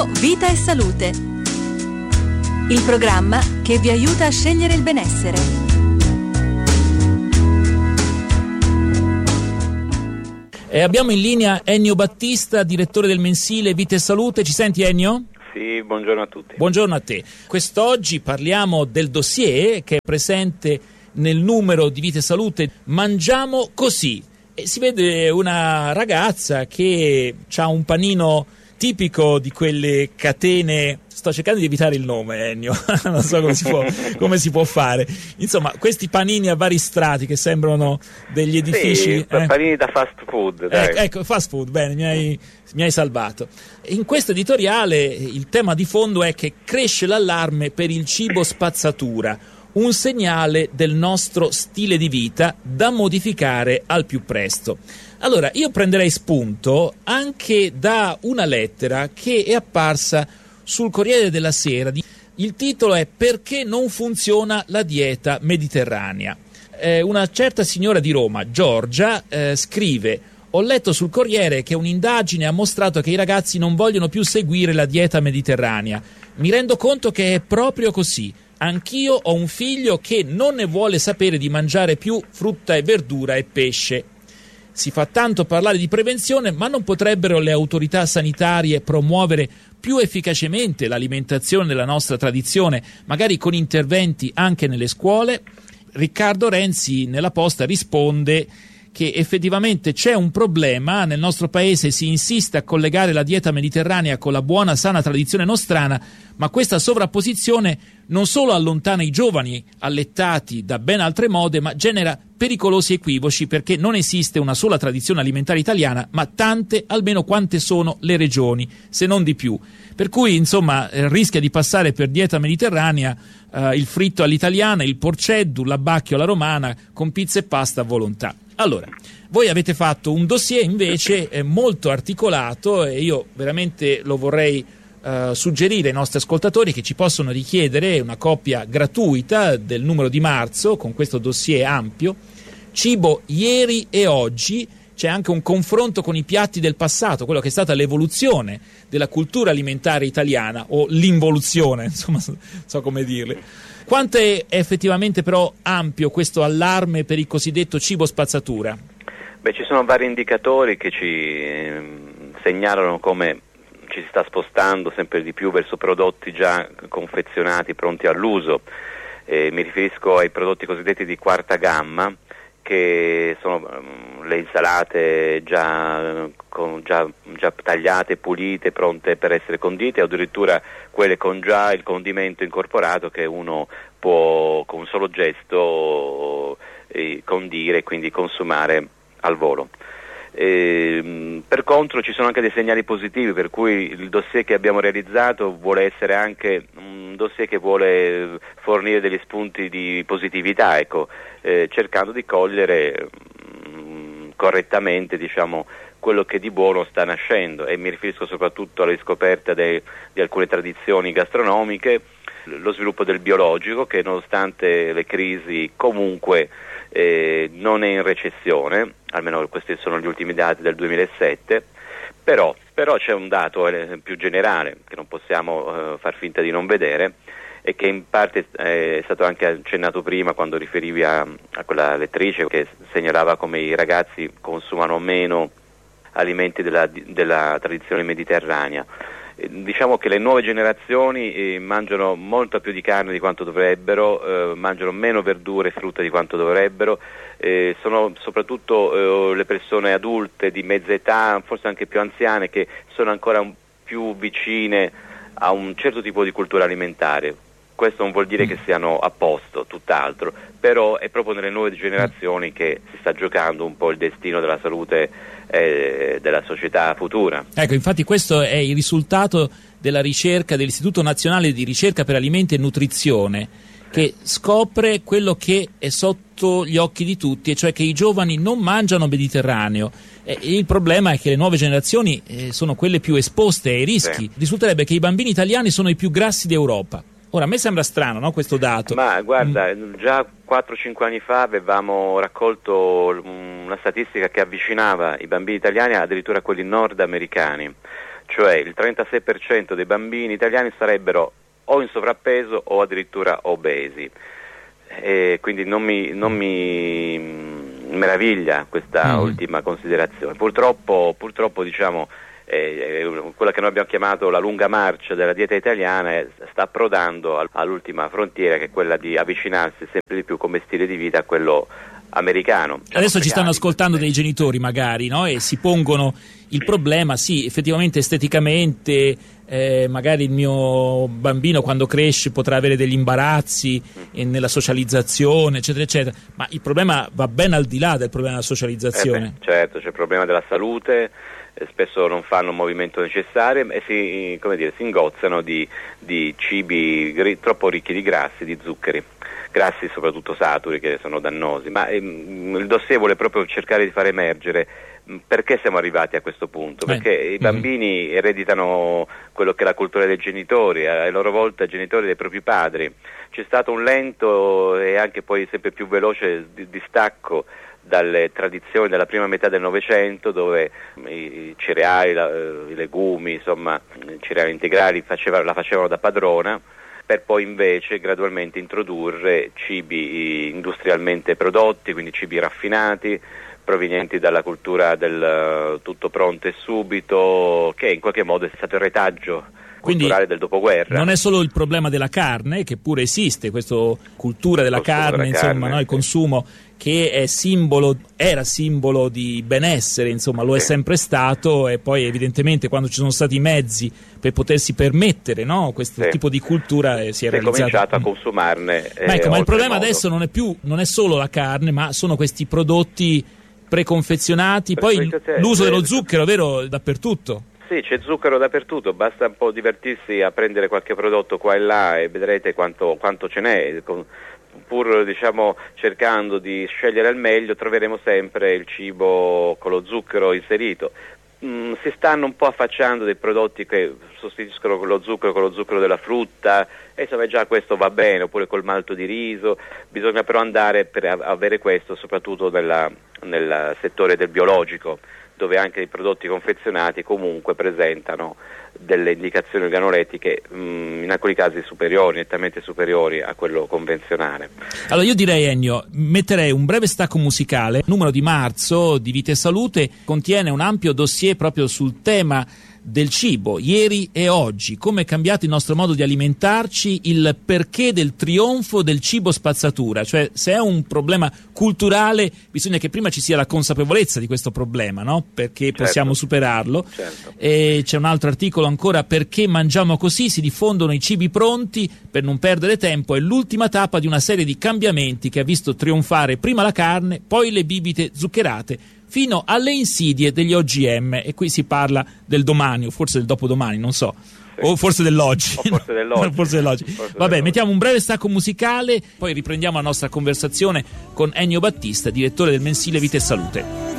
Vita e Salute, il programma che vi aiuta a scegliere il benessere. Abbiamo in linea Ennio Battista, direttore del mensile Vita e Salute. Ci senti, Ennio? Sì, buongiorno a tutti. Buongiorno a te. Quest'oggi parliamo del dossier che è presente nel numero di Vita e Salute, Mangiamo così. E si vede una ragazza che ha un panino tipico di quelle catene. Sto cercando di evitare il nome, Ennio, non so come si può fare. Insomma, questi panini a vari strati che sembrano degli edifici. Sì, panini da fast food. Dai. Ecco, fast food, bene, mi hai salvato. In questo editoriale il tema di fondo è che cresce l'allarme per il cibo spazzatura, un segnale del nostro stile di vita da modificare al più presto. Allora, io prenderei spunto anche da una lettera che è apparsa sul Corriere della Sera. Il titolo è "Perché non funziona la dieta mediterranea?". Una certa signora di Roma, Giorgia, scrive: "Ho letto sul Corriere che un'indagine ha mostrato che i ragazzi non vogliono più seguire la dieta mediterranea. Mi rendo conto che è proprio così. Anch'io ho un figlio che non ne vuole sapere di mangiare più frutta e verdura e pesce. Si fa tanto parlare di prevenzione, ma non potrebbero le autorità sanitarie promuovere più efficacemente l'alimentazione della nostra tradizione, magari con interventi anche nelle scuole?". Riccardo Renzi nella Posta risponde che effettivamente c'è un problema. Nel nostro paese si insiste a collegare la dieta mediterranea con la buona sana tradizione nostrana, ma questa sovrapposizione non solo allontana i giovani allettati da ben altre mode, ma genera pericolosi equivoci, perché non esiste una sola tradizione alimentare italiana, ma tante, almeno quante sono le regioni, se non di più. Per cui, insomma, rischia di passare per dieta mediterranea il fritto all'italiana, il porceddu, l'abbacchio alla romana, con pizza e pasta a volontà. Allora, voi avete fatto un dossier invece molto articolato, e io veramente lo vorrei suggerire ai nostri ascoltatori che ci possono richiedere una copia gratuita del numero di marzo con questo dossier ampio. Cibo ieri e oggi, c'è anche un confronto con i piatti del passato, quello che è stata l'evoluzione della cultura alimentare italiana, o l'involuzione, insomma, so come dirle. Quanto è effettivamente però ampio questo allarme per il cosiddetto cibo spazzatura? Beh, ci sono vari indicatori che ci segnalano come ci si sta spostando sempre di più verso prodotti già confezionati, pronti all'uso. Mi riferisco ai prodotti cosiddetti di quarta gamma, che sono le insalate già tagliate, pulite, pronte per essere condite, o addirittura quelle con già il condimento incorporato che uno può con un solo gesto condire e quindi consumare al volo. Per contro ci sono anche dei segnali positivi, per cui il dossier che abbiamo realizzato vuole essere anche un dossier che vuole fornire degli spunti di positività, ecco, cercando di cogliere correttamente, diciamo, quello che di buono sta nascendo, e mi riferisco soprattutto alla riscoperta di alcune tradizioni gastronomiche, lo sviluppo del biologico, che nonostante le crisi comunque non è in recessione, almeno questi sono gli ultimi dati del 2007, però c'è un dato più generale che non possiamo far finta di non vedere, e che in parte è stato anche accennato prima quando riferivi a quella lettrice che segnalava come i ragazzi consumano meno alimenti della tradizione mediterranea. Diciamo che le nuove generazioni mangiano molto più di carne di quanto dovrebbero, mangiano meno verdure e frutta di quanto dovrebbero, sono soprattutto le persone adulte di mezza età, forse anche più anziane, che sono ancora più vicine a un certo tipo di cultura alimentare. Questo non vuol dire che siano a posto, tutt'altro, però è proprio nelle nuove generazioni che si sta giocando un po' il destino della salute della società futura. Ecco, infatti questo è il risultato della ricerca dell'Istituto Nazionale di Ricerca per Alimenti e Nutrizione, che scopre quello che è sotto gli occhi di tutti, e cioè che i giovani non mangiano mediterraneo. Il problema è che le nuove generazioni sono quelle più esposte ai rischi. Sì. Risulterebbe che i bambini italiani sono i più grassi d'Europa. Ora, a me sembra strano, no, questo dato. Ma guarda, già 4-5 anni fa avevamo raccolto una statistica che avvicinava i bambini italiani addirittura a quelli nordamericani. cioè il 36% dei bambini italiani sarebbero o in sovrappeso o addirittura obesi. Quindi non mi meraviglia questa ultima considerazione. Purtroppo diciamo quella che noi abbiamo chiamato la lunga marcia della dieta italiana sta approdando all'ultima frontiera, che è quella di avvicinarsi sempre di più come stile di vita a quello americano. Adesso ci stanno ascoltando dei genitori magari, no? E si pongono il problema, sì, effettivamente esteticamente magari il mio bambino quando cresce potrà avere degli imbarazzi nella socializzazione, eccetera eccetera, ma il problema va ben al di là del problema della socializzazione. Certo, c'è il problema della salute, spesso non fanno il movimento necessario e si ingozzano di cibi troppo ricchi di grassi, di zuccheri, grassi soprattutto saturi, che sono dannosi. Ma il dossier vuole proprio cercare di far emergere perché siamo arrivati a questo punto, perché i bambini ereditano quello che è la cultura dei genitori, a loro volta i genitori dei propri padri. C'è stato un lento e anche poi sempre più veloce distacco dalle tradizioni della prima metà del Novecento, dove i cereali, i legumi, insomma i cereali integrali la facevano da padrona, per poi invece gradualmente introdurre cibi industrialmente prodotti, quindi cibi raffinati, provenienti dalla cultura del tutto pronto e subito, che in qualche modo è stato il retaggio culturale del dopoguerra. Non è solo il problema della carne, che pure esiste, questa cultura della carne, insomma, no? Il consumo che era simbolo di benessere, insomma, lo è sempre stato, e poi evidentemente quando ci sono stati i mezzi per potersi permettere, no, questo tipo di cultura si è realizzato. Cominciato a consumarne. Ma il problema adesso non è solo la carne, ma sono questi prodotti preconfezionati, poi l'uso dello zucchero, vero, dappertutto. Sì, c'è zucchero dappertutto, basta un po' divertirsi a prendere qualche prodotto qua e là e vedrete quanto ce n'è. Pur cercando di scegliere al meglio, troveremo sempre il cibo con lo zucchero inserito. Si stanno un po' affacciando dei prodotti che sostituiscono con lo zucchero della frutta, e insomma già questo va bene, oppure col malto di riso. Bisogna però andare per avere questo soprattutto nel settore del biologico, dove anche i prodotti confezionati comunque presentano delle indicazioni organolettiche in alcuni casi nettamente superiori a quello convenzionale. Allora io direi, Ennio, metterei un breve stacco musicale. Il numero di marzo di Vita e Salute contiene un ampio dossier proprio sul tema del cibo, ieri e oggi, come è cambiato il nostro modo di alimentarci, il perché del trionfo del cibo spazzatura, cioè se è un problema culturale bisogna che prima ci sia la consapevolezza di questo problema, no? Perché possiamo superarlo. Certo. E c'è un altro articolo ancora, perché mangiamo così, si diffondono i cibi pronti per non perdere tempo, è l'ultima tappa di una serie di cambiamenti che ha visto trionfare prima la carne, poi le bibite zuccherate, fino alle insidie degli OGM, e qui si parla del domani, o forse del dopodomani, non so, o forse dell'oggi. Forse dell'oggi. Vabbè, mettiamo un breve stacco musicale, poi riprendiamo la nostra conversazione con Ennio Battista, direttore del mensile Vita e Salute.